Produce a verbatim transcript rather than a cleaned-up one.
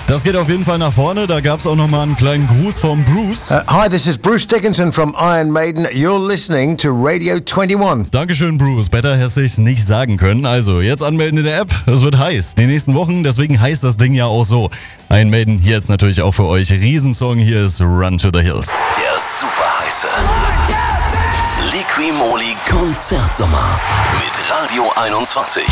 Das geht auf jeden Fall nach vorne. Da gab es auch nochmal einen kleinen Gruß vom Bruce. Uh, hi, this is Bruce Dickinson from Iron Maiden. You're listening to Radio einundzwanzig. Dankeschön, Bruce. Besser hätte ich's nicht sagen können. Also, jetzt anmelden in der App. Es wird heiß. Die nächsten Wochen, deswegen heißt das Ding ja auch so. Iron Maiden hier jetzt natürlich auch für euch. Riesensong, hier ist Run to the Hills. Der super heiße Liqui Moly Konzertsommer mit Radio einundzwanzig.